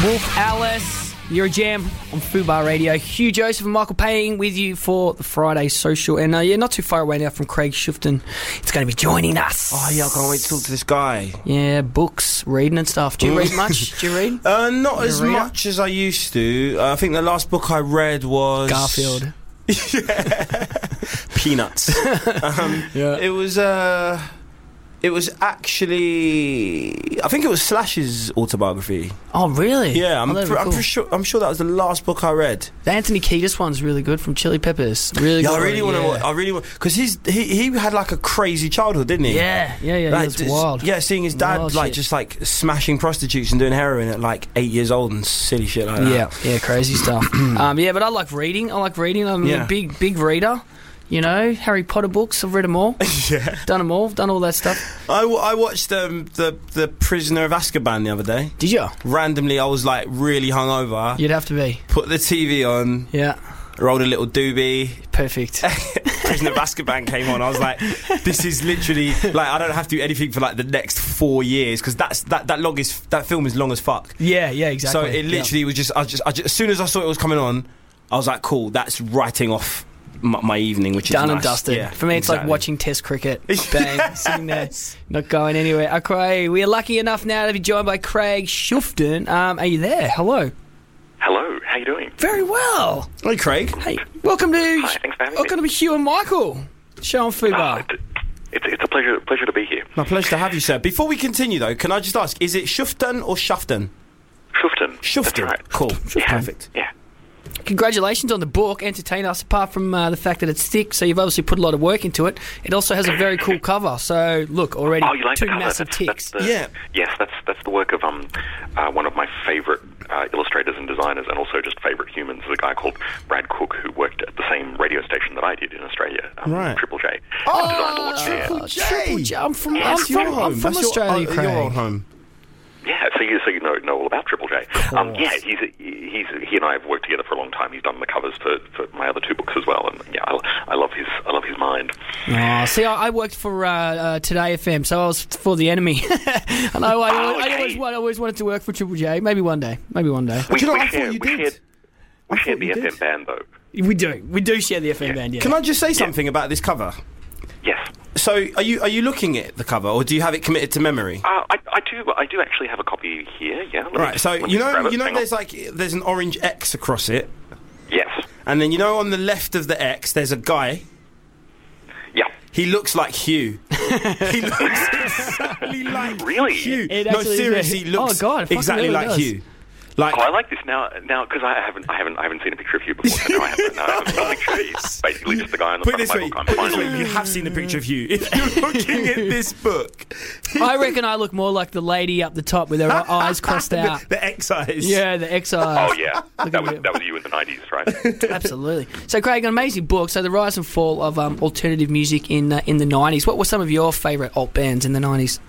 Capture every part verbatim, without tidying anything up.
Wolf Alice, you're a jam on Fubar Radio. Hugh Joseph and Michael Payne with you for the Friday Social. And uh, yeah, not too far away now from Craig Shufton. It's going to be joining us. Oh yeah, I can't wait to talk to this guy. Yeah, books, reading and stuff. Do you read much? Do you read? Uh, not You're as a reader? much as I used to. Uh, I think the last book I read was Garfield. Peanuts. um, Yeah. It was. Uh, it was actually. I think it was Slash's autobiography. Oh, really? Yeah, I'm. Oh, that'd pre- be I'm cool. pretty sure. I'm sure that was the last book I read. The Anthony Kiedis one's really good from Chili Peppers. Really Yeah, good. I really want to. yeah. I really want because he's he he had like a crazy childhood, didn't he? Yeah, yeah, yeah. Like, That's just- wild. Yeah, seeing his dad Wild like shit. just like smashing prostitutes and doing heroin at like eight years old and silly shit like that. Yeah, yeah, crazy stuff. um, yeah, but I like reading. I like reading. I'm Yeah. a big, big reader. You know, Harry Potter books. I've read them all. yeah. Done them all. Done all that stuff. I, w- I watched um, the the Prisoner of Azkaban the other day. Did you? Randomly, I was like really hungover. You'd have to be. Put the T V on, Yeah, rolled a little doobie. perfect. Prisoner of Azkaban came on. I was like, this is literally like I don't have to do anything for like the next four years because that's that that log is that film is long as fuck. Yeah, yeah, exactly. So it literally was just I just I just as soon as I saw it was coming on, I was like, cool, that's writing off my, my evening, which is Done and nice. dusted. Yeah, For me, it's like exactly. watching Test cricket. Bang, sitting there, not going anywhere. Okay, we are lucky enough now to be joined by Craig Shufton. Um, are you there? Hello. Hello, how you doing? Very well. Hey, Craig. Hey, welcome to Hi, thanks for having welcome me. to Hugh and Michael show on Oh, Fubar. it- it's, it's a pleasure pleasure to be here. My pleasure to have you, sir. Before we continue, though, can I just ask, is it Shufton or Shufton? Shufton. Shufton. That's right. Cool. Yeah. Perfect. Yeah. Congratulations on the book. Entertain us. Apart from uh, the fact that it's thick, so you've obviously put a lot of work into it. It also has a very cool cover. So look, already Oh, you like two the cover? massive That's, ticks. that's the, Yeah. Yes, that's that's the work of um uh, one of my favourite uh, illustrators and designers, and also just favourite humans. A guy called Brad Cook, who worked at the same radio station that I did in Australia, um, Right. Triple J. Oh, designed a lot of their- Triple J. J. Triple J. I'm from, I'm That's your from, home. I'm from That's Australia, your, uh, Craig. your old home. Yeah, so you so you know know all about Triple J. Um, yeah, he's he's he and I have worked together for a long time. He's done the covers for, for my other two books as well, and yeah, I, I love his I love his mind. Oh, see, I, I worked for uh, uh, Today F M, so I was for the enemy. I know. I, Oh, I, okay. always, I always wanted to work for Triple J. Maybe one day. Maybe one day. We, Do you know we what I thought share, you we did? shared, we I shared thought the you F M did. band though. We do. We do share the F M Yeah. band. Yeah. Can I just say something about this cover? Yes. So, are you are you looking at the cover, or do you have it committed to memory? Uh, I, I do. I do actually have a copy here. Yeah. Let me Right. just- So let me you just know grab it. you know Hang on. there's like there's an orange X across it, Yes. and then you know on the left of the X there's a guy. Yeah. He looks like Hugh. He looks exactly like Really? Hugh. It No, actually is, seriously, yeah. he looks Oh, God, it fucking exactly really like does. Hugh. Like, Oh, I like this now. Now, because I haven't, I haven't, I haven't seen a picture of you before. So now I have, now I have a picture. It's basically just the guy on the put it front this of my way, book. I'm put it this way, finally. you have seen a picture of Hugh. If you're looking at this book, I reckon I look more like the lady up the top with her eyes crossed out. the, the X eyes. Yeah, the X eyes. Oh yeah, Look that at was you. that was you in the nineties, right? Absolutely. So, Craig, an amazing book. So, the rise and fall of um, alternative music in uh, in the nineties. What were some of your favourite alt bands in the nineties?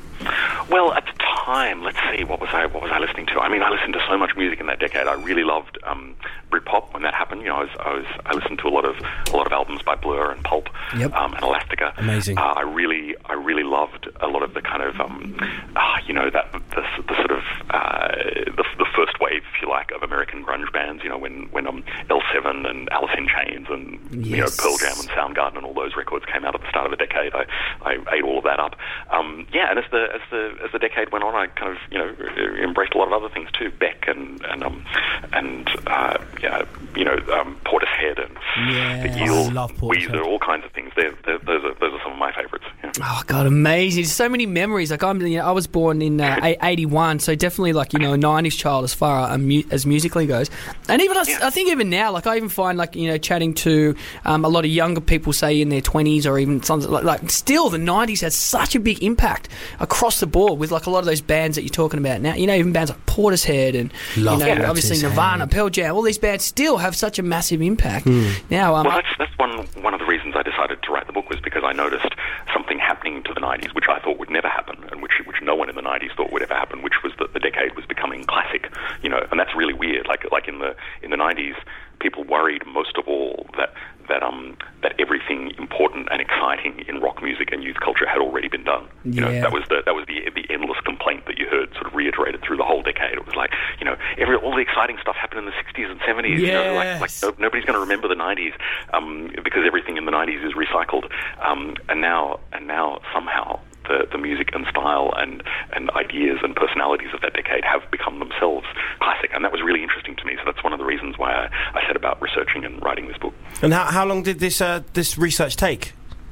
Well, at the time, let's see, what was I what was I listening to? I mean, I listened to so much music in that decade. I really loved um, Britpop when that happened. You know, I was, I was I listened to a lot of a lot of albums by Blur and Pulp Yep. um, and Elastica. Amazing. Uh, I really I really loved a lot of the kind of um, uh, you know that the, the sort of uh, the, the first wave, if you like, of American grunge bands. You know, when when um, L seven and Alice in Chains and you know Yes. Pearl Jam and Soundgarden and all those records came out at the start of the decade. I, I ate all of that up. Um, yeah, and as the as the as the decade went on, I kind of you know embraced a lot of other things too, Beck and and um and uh, yeah, you know um, Portishead and Yeah, the I Eels, love Portishead. Weezer, all kinds of things. They're, they're, those are those are some of my favourites. Yeah. Oh God, amazing! So many memories. Like I'm, you know, I was born in uh, eighty-one, so definitely like you know a nineties child as far as, mu- as musically goes. And even I, Yeah. I think even now, like I even find like you know chatting to um, a lot of younger people, say in their twenties or even some like, like still the nineties had such a big impact across the board with like a lot of those bands that you're talking about now. You know, even bands like Portishead and Love you know Portishead. obviously Nirvana, Pearl Jam. All these bands still have such a massive impact now. Um, Well, that's that's one one of the reasons I decided to write the book was because I noticed something happening to the nineties, which I thought would never happen, and which which no one in the nineties thought would ever happen, which was that the decade was becoming classic. You know, and that's really weird. Like like in the in the nineties, people worried most of all that that um that everything important and exciting in rock music and youth culture had already been done. You know, Yeah. that was the that was the the endless complaint that you heard sort of reiterated through the whole decade decade. It was like, you know, every all the exciting stuff happened in the sixties and seventies. Yes. You know, like, like no, nobody's going to remember the nineties um, because everything in the nineties is recycled. Um, and now, and now somehow the, the music and style and, and ideas and personalities of that decade have become themselves classic. And that was really interesting to me. So that's one of the reasons why I, I set about researching and writing this book. And how, how long did this uh, this research take?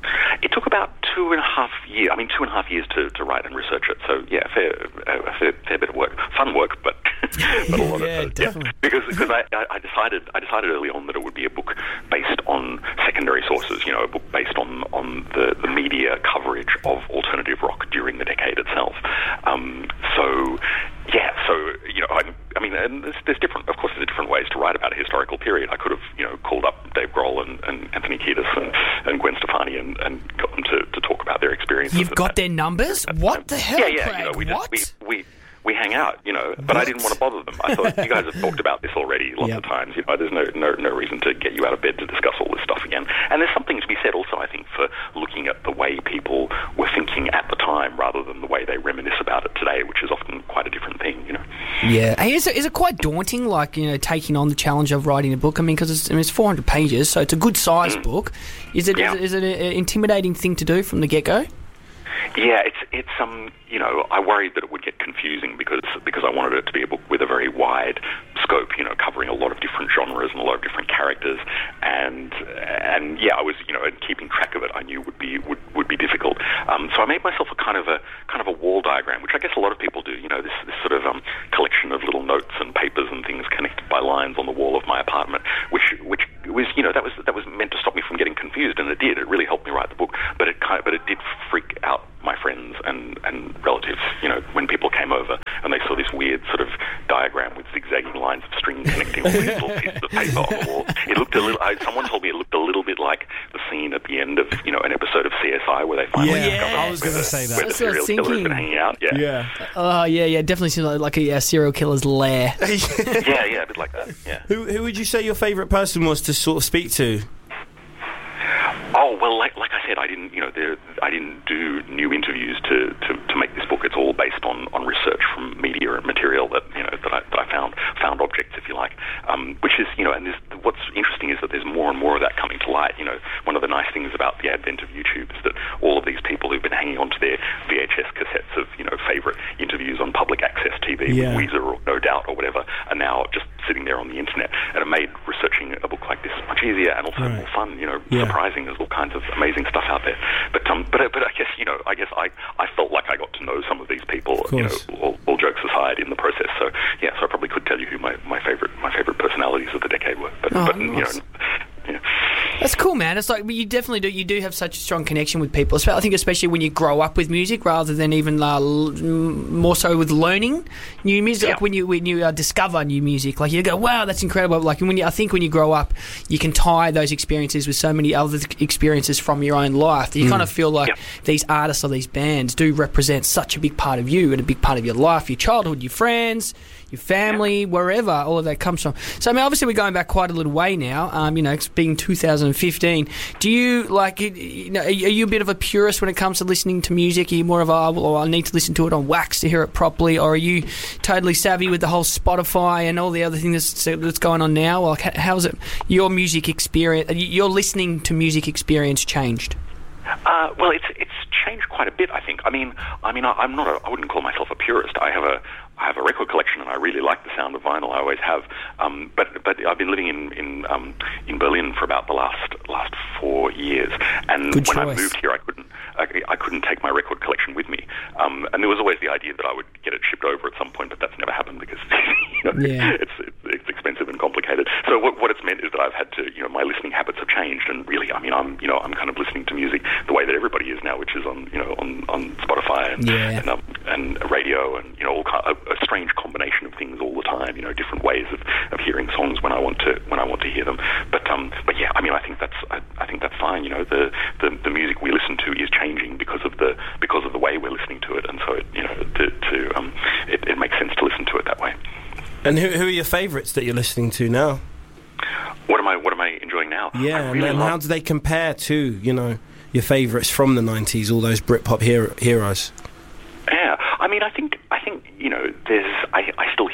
It took about two and a half years. I mean, two and a half years to, to write and research it. So yeah, fair, a fair, fair bit of work, fun work, but, but a lot yeah, of definitely. Yeah. Because because I, I decided I decided early on that it would be a book based on secondary sources. You know, a book based on on the, the media coverage of alternative rock during the decade itself. Um, so yeah, so you know, I, I mean, and there's, there's different. Of course, there's different ways to write about a historical period. I could have you know called up Dave Grohl and, and Anthony Kiedis and, and Gwen Stefani and, and got them to, to talk about their experiences. You've got that, their numbers? What the hell, Yeah, yeah. Craig? You know, we what? just we. we We hang out, you know, but I didn't want to bother them. I thought, you guys have talked about this already lots Yep. of times. You know, there's no, no no reason to get you out of bed to discuss all this stuff again. And there's something to be said also, I think, for looking at the way people were thinking at the time rather than the way they reminisce about it today, which is often quite a different thing, you know. Yeah. Hey, is it, is it quite daunting, like, you know, taking on the challenge of writing a book? I mean, because it's, I mean, it's four hundred pages, so it's a good-sized Mm. book. Is it, Yeah. is it is it an intimidating thing to do from the get-go? Yeah, it's it's um you know I worried that it would get confusing because because I wanted it to be a book with a very wide scope, you know, covering a lot of different genres and a lot of different characters, and and yeah, I was you know and keeping track of it I knew would be would, would be difficult. Um, so I made myself a kind of a kind of a wall diagram, which I guess a lot of people do. You know, this this sort of um collection of little notes and papers and things connected by lines on the wall of my apartment, which which was you know that was that was meant to stop me from getting confused, and it did. It really helped me write the book, but it kind of, but it did freak out my friends and, and relatives, you know, when people came over and they saw this weird sort of diagram with zigzagging lines of string connecting all these little pieces of paper on the wall. It looked a little, I, someone told me it looked a little bit like the scene at the end of, you know, an episode of C S I where they finally Yeah, discover I was where gonna the- say that. where the That's what I was serial killer's thinking. been hanging out. Yeah. Yeah. Oh, yeah, yeah. Definitely seems like, like a, a serial killer's lair. yeah, yeah, a bit like that, yeah. Who who would you say your favourite person was to sort of speak to? Oh well, like like I said, I didn't you know there, I didn't do new interviews to, to, to make this book. It's all based on, on research from media and material that you know that I, that I found found objects, if you like. Um, which is you know, and there's, what's interesting is that there's more and more of that coming to light. You know, one of the nice things about the advent of YouTube is that all of these people who've been hanging on to their V H S cassettes of you know favourite interviews on public access T V Yeah. with Weezer or No Doubt or whatever are now just sitting there on the internet, and it made researching a book like this much easier and also Right. more fun. You know, Yeah. surprising. There's all kinds of amazing stuff out there. But um, but but I guess you know, I guess I, I felt like I got to know some of these people. You know, course. all, all jokes aside, in the process. So yeah, so I probably could tell you who my, my favorite my favorite personalities of the decade were. But Oh, but nice. you know. Yeah. That's cool, man. It's like you definitely do. You do have such a strong connection with people. I think, especially when you grow up with music, rather than even uh, l- m- more so with learning new music. Yeah. Like when you when you uh, discover new music, like you go, "Wow, that's incredible!" Like when you, I think when you grow up, you can tie those experiences with so many other experiences from your own life that you kind of feel like Yeah. these artists or these bands do represent such a big part of you and a big part of your life, your childhood, your friends, your family, wherever all of that comes from. So, I mean, obviously we're going back quite a little way now, um, you know, it's being two thousand fifteen. Do you, like, you know, are you a bit of a purist when it comes to listening to music? Are you more of a, oh, I need to listen to it on wax to hear it properly? Or are you totally savvy with the whole Spotify and all the other things that's, that's going on now? Like, how- how's it, your music experience, your listening to music experience changed? Uh, well, it's it's changed quite a bit, I think. I mean, I mean, I, I'm not. A, I wouldn't call myself a purist. I have a I have a record collection, and I really like the sound of vinyl. I always have. Um, but but I've been living in in um, in Berlin for about the last last four years, and Good when I choice. moved here, I couldn't I, I couldn't take my record collection with me. Um, and there was always the idea that I would get it shipped over at some point, but that's never happened because you know, Yeah. it's, it's it's expensive and complicated. So what what it's meant is that I've had to, you know, my listening habits have changed, and really, I mean, I'm you know I'm kind of listening to music the way that everybody is now, which is on you know on, on Spotify and Yeah. and, um, and radio and you know all kind, a, a strange combination of things all the time. You know, different ways of, of hearing songs when I want to when I want to hear them. But um, but yeah, I mean, I think that's I, I think that's fine. You know, the, the the music we listen to is changing because of the because of the way we're listening to it, and so it, you know to, to um it, it makes sense to listen to it that way. And who who are your favourites that you're listening to now? What am I what am I enjoying now? Yeah, I and really then love- how do they compare to, you know, your favourites from the nineties, all those Britpop hero- heroes? Yeah, I mean, I think I think you know, there's I, I still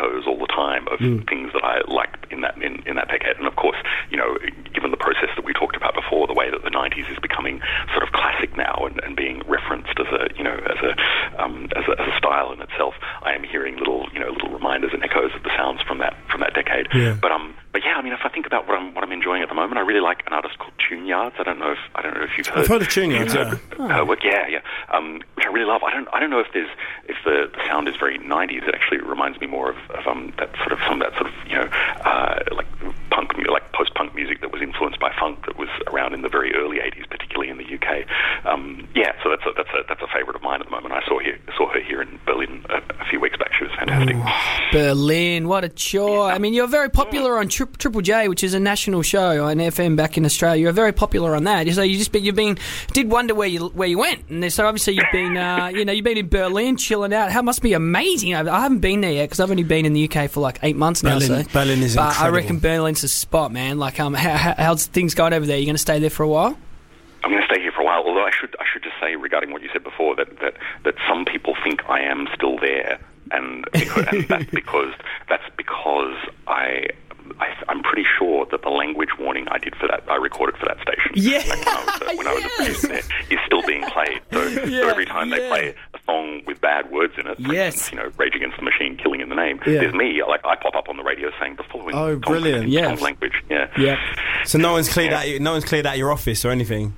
echoes all the time of mm. things that I liked in that in, in that decade. And of course, you know, given the process that we talked about before, the way that the nineties is becoming sort of classic now and, and being referenced as a you know as a, um, as a as a style in itself, I am hearing little you know little reminders and echoes of the sounds from that from that decade. Yeah. But um, but yeah, I mean, if I think about what I'm what I'm enjoying at the moment, I really like an artist called Tune Yards. I don't know if I don't know if you've heard. I've heard of Tune Yards. Heard, Yeah. her work, yeah, yeah, um, which I really love. I don't I don't know if there's if the, the sound is very nineties. It actually reminds me more of, of um that sort of some of that sort of you know uh, like punk like post punk music that was influenced by funk that was around in the very early eighties, particularly in the U K. Um, yeah, so that's a, that's a that's a favourite of mine at the moment. I saw here saw her here in Berlin a, a few weeks back. She was fantastic. Ooh, Berlin, what a chore! I mean, you're very popular on Tri- Triple J, which is a national show on F M back in Australia. You're very popular on that. So you just you've been did wonder where you where you went, and so obviously you've been uh, you know you've been in Berlin chilling out. How must be amazing! I, I haven't been there yet because I've only been in the U K for like eight months now. Berlin, So Berlin is but incredible. I reckon Berlin's a spot, man. Like, um, how, how, how's things going over there? You going to stay there for a while? I'm going to stay here for a while. Although I should I should just say regarding what you said before that that, that some people think I am still there, and, because, and that's because that's because I. I, I'm pretty sure that the language warning I did for that, I recorded for that station. Yeah, like when I was, a, when I was yes. a producer there, is still being played. So, yeah, so every time yeah. they play a song with bad words in it, for yes. instance, you know, Rage Against the Machine, Killing in the Name, Yeah. there's me. Like I pop up on the radio saying the following. Oh, song, brilliant. Yeah. song language. Yeah. Yeah. So no one's cleared Yeah. out. No one's cleared out your office or anything.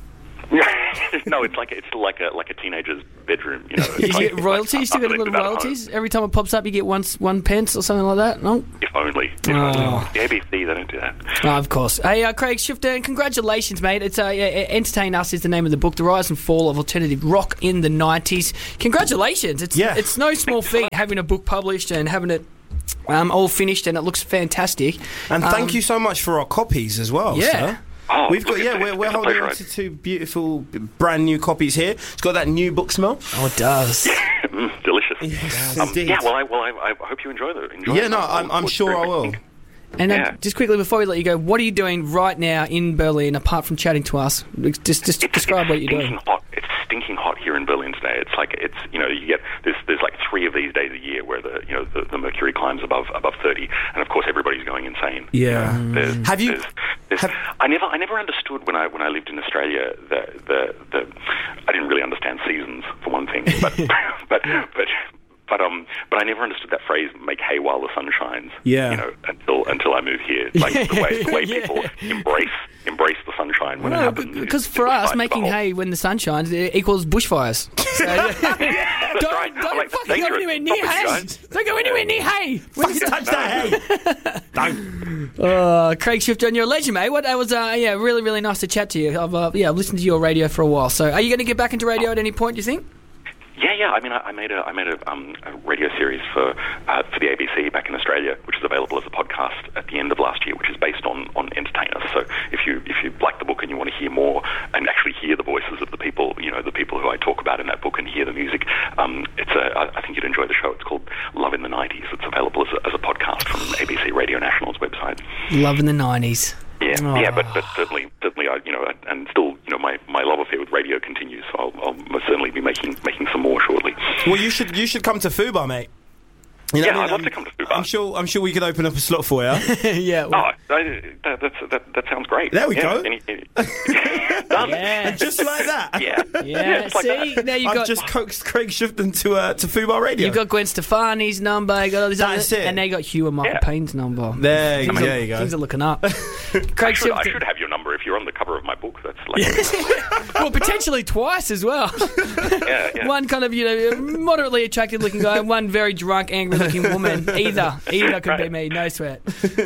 No, it's like it's still like a like a teenager's bedroom. You know, You It's like- get it's royalties? like You still get a I've little lived at home. royalties? Every time it pops up, you get one, one pence or something like that? No? If only. If Oh. only. The A B C, they don't do that. Oh, of course. Hey, uh, Craig Shifter, congratulations, mate. It's uh, yeah, Entertain Us is the name of the book, The Rise and Fall of Alternative Rock in the nineties. Congratulations. It's Yeah. it's no small feat having a book published and having it um, all finished, and it looks fantastic. And thank Um, you so much for our copies as well, Yeah. sir. Oh, We've got look, yeah, it's- we're, we're it's a holding pleasure. on to two beautiful, brand new copies here. It's got that new book smell. Oh, it does. Mm, delicious. Yes, um, indeed. yeah, well, I, well, I, I hope you enjoy the. Enjoy Yeah, it. no, I'll I'm, I'm look sure through I it. will. And um, Yeah. just quickly before we let you go, what are you doing right now in Berlin apart from chatting to us? Just, just It's, describe it's what you're stinking doing. hot. It's stinking hot here in Berlin today. It's like it's you know you get there's there's like three of these days a year where the you know the, the mercury climbs above above thirty, and of course everybody's going insane. Yeah. There's, Have you- There's, there's, have- I never I never understood when I when I lived in Australia the the the I didn't really understand seasons for one thing, but but but. But um, but I never understood that phrase "make hay while the sun shines." Yeah. You know, until until I moved here, like the way the way Yeah. people embrace embrace the sunshine when it No, happens. because is- for is a us, sign of making the whole- hay when the sun shines it equals bushfires. So, That's don't right. don't Like, fucking go dangerous. anywhere near Stop it, hay. guys. Don't go anywhere near hay. When Fucking the sun- touch that, hey! Don't. Uh, Craig Shifter, you're a legend, mate. What that was, uh, yeah, really, really nice to chat to you. I've, uh, yeah, I've listened to your radio for a while. So, are you going to get back into radio at any point? Do you think? Yeah, yeah. I mean, I, I made a I made a, um, a radio series for uh, for the A B C back in Australia, which is available as a podcast at the end of last year, which is based on on Entertain Us. So if you if you like the book and you want to hear more and actually hear the voices of the people, you know, the people who I talk about in that book and hear the music, um, it's a I, I think you'd enjoy the show. It's called Love in the nineties. It's available as a, as a podcast from A B C Radio National's website. Love in the nineties. Yeah, Oh. yeah, but, but certainly, certainly, I, you know, and still, you know, my, my love affair with radio continues. So I'll, I'll most certainly be making making some more shortly. Well, you should you should come to Fubar, mate. You know Yeah, what I I'd mean? love I'm- to come to Fubar. I'm sure I'm sure we could open up a slot for you. yeah. Oh, well, I, that, that's, that that sounds great. There we yeah, go. Any, any, done. yeah. Just like that. Yeah. Yeah, Just like see, that. now you I've got just coaxed Craig Shifton to uh, to Fubar Radio. you got Gwen Stefani's number, you got all these That's other, it. and they got Hugh and Michael Yeah. Payne's number. There you things go, are, there you go. Things are looking up. I Craig should, I Shifton, should have your number if you're on the cover of my book. That's like, well, potentially twice as well. yeah, yeah. One kind of, you know, moderately attractive looking guy, and one very drunk, angry looking woman. Either, either could be Right. me. No sweat.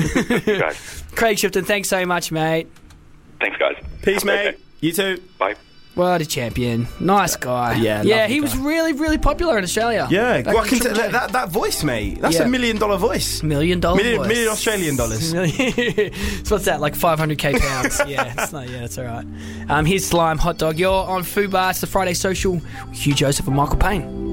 You guys. Craig Shifton, thanks so much, mate. Thanks, guys. Peace, Have a great mate. day. You too. Bye. What a champion. Nice guy. Yeah, yeah, lovely he guy. was really, really popular in Australia. Yeah, Back well, I in can t- Triple J. that, that that voice, mate. That's Yeah. a million dollar voice. Million dollar Million, voice. million Australian dollars. So what's that, like five hundred k pounds? yeah, it's not, yeah, that's all right. Um, here's Slime Hot Dog. You're on Fubar. It's the Friday Social with Hugh Joseph and Michael Payne.